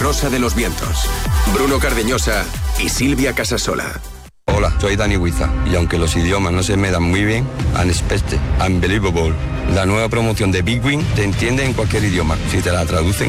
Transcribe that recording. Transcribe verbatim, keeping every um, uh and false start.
Rosa de los Vientos. Bruno Cardeñosa y Silvia Casasola. Hola, soy Dani Huiza y aunque los idiomas no se me dan muy bien, Unexpected, Unbelievable, la nueva promoción de Big Win te entiende en cualquier idioma si te la traducen